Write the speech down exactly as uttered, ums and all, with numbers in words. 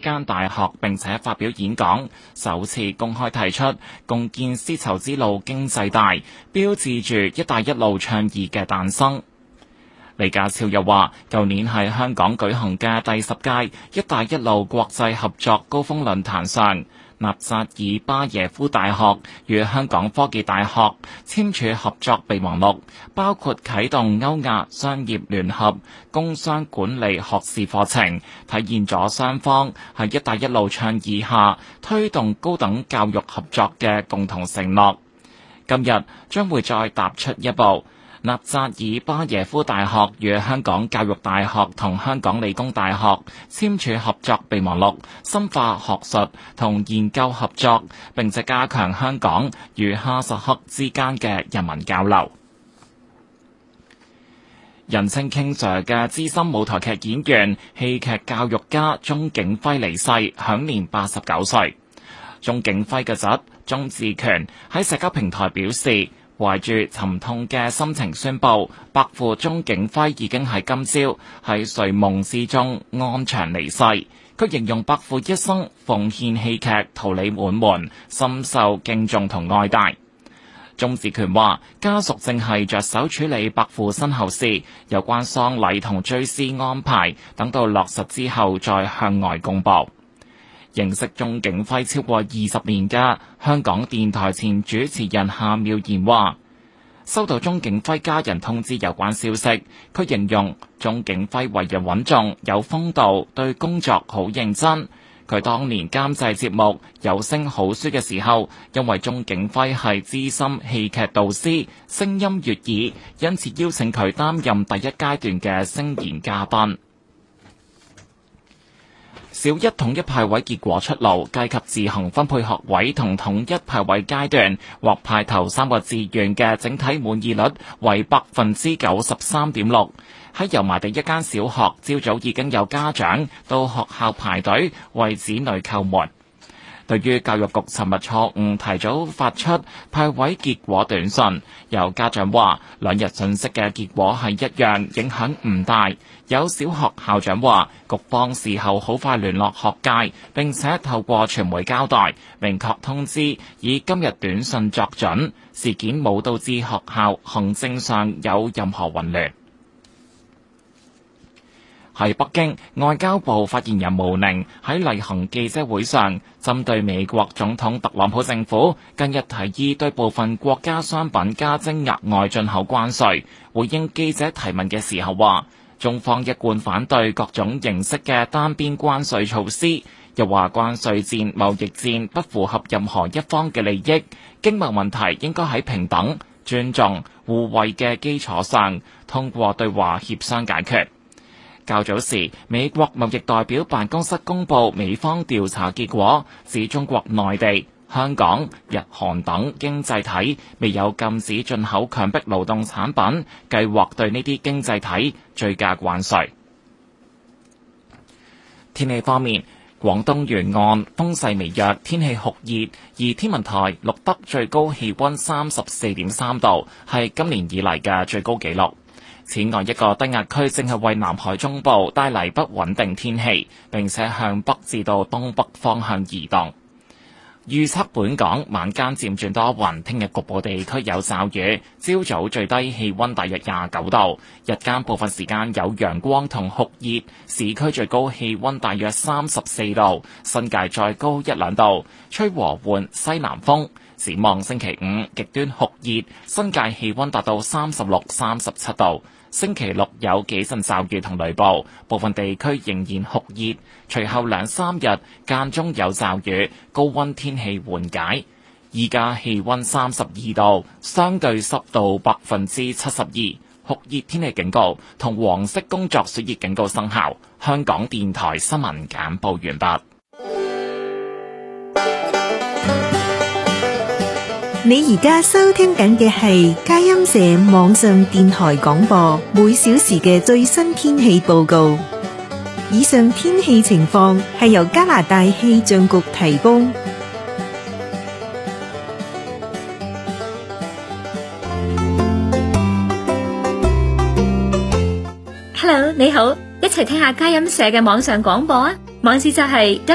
間大學並且發表演講，首次公開提出共建絲綢之路經濟帶，標誌住一帶一路倡議嘅誕生。李家超又話，舊年喺香港舉行嘅第十屆一帶一路國際合作高峰論壇上，納扎爾巴耶夫大學與香港科技大學簽署合作備忘錄，包括啟動歐亞商業聯合工商管理學士課程，體現咗雙方喺一帶一路倡議下推動高等教育合作嘅共同承諾。今日將會再踏出一步。納扎爾巴耶夫大學與香港教育大學同香港理工大學簽署合作備忘錄，深化學術同研究合作，並且加強香港與哈薩克之間嘅人民交流。人稱 King Sir 嘅資深舞台劇演員、戲劇教育家鍾景輝離世，享年八十九歲。鍾景輝嘅侄鍾志權喺社交平台表示，懷住沉痛嘅心情宣布，伯父鍾景輝已經喺今朝喺睡夢之中安詳離世。佢形容伯父一生奉獻戲劇，桃李滿門，深受敬重同愛戴。鍾志權話，家屬正係着手處理伯父身後事，有關喪禮同追思安排，等到落實之後再向外公佈。認識鍾景輝超過二十年嘅香港電台前主持人夏妙賢話，收到鍾景輝家人通知有關消息，佢形容鍾景輝為人穩重、有風度，對工作好認真。佢當年監製節目《有聲好書》嘅時候，因為鍾景輝係資深戲劇導師，聲音悅耳，因此邀請佢擔任第一階段嘅聲演嘉賓。小一統一派位結果出爐，計及自行分配學位同統一派位階段獲派頭三個志願嘅整體滿意率為百分之九十三點六。喺油麻地一間小學，朝早已經有家長到學校排隊為子女叩門。對於教育局尋日錯誤提早發出派位結果短信，有家長話兩日信息嘅結果係一樣，影響唔大。有小學校長話，局方事後好快聯絡學界，並且透過傳媒交代，明確通知以今日短信作準，事件冇導致學校行政上有任何混亂。喺北京，外交部發言人毛寧喺例行記者會上，針對美國總統特朗普政府近日提議對部分國家商品加徵額外進口關稅，回應記者提問嘅時候話，中方一貫反對各種形式嘅單邊關稅措施，又話關稅戰、貿易戰不符合任何一方嘅利益，經貿問題應該喺平等、尊重、互惠嘅基礎上，通過對話協商解決。較早時，美國貿易代表辦公室公佈美方調查結果，指中國內地、香港、日韓等經濟體未有禁止進口強迫勞動產品，計劃對呢啲經濟體追加關稅。天氣方面，廣東沿岸風勢微弱，天氣酷熱，而天文台錄得最高氣溫三十四點三度，係今年以嚟嘅最高紀錄。此外，一個低壓區正係為南海中部帶嚟不穩定天氣，並且向北至到東北方向移動。預測本港晚間漸轉多雲，聽日局部地區有驟雨，朝早最低氣溫大約廿九度，日間部分時間有陽光同酷熱，市區最高氣溫大約三十四度，新界再高一兩度，吹和緩西南風。展望星期五極端酷熱，新界氣溫達到三十六、三十七度。星期六有幾陣驟雨同雷暴，部分地區仍然酷熱。隨後兩三日間中有驟雨，高溫天氣緩解。依家氣溫三十二度，相對濕度百分之七十二，酷熱天氣警告同黃色工作暑熱警告生效。香港電台新聞簡報完畢。 你而家收聽緊嘅係佳音社網上電台廣播，每小時嘅最新天氣報告。以上天氣情況係由加拿大氣象局提供。 Hello， 你好，一齊聽下佳音社嘅網上廣播啊！網址就係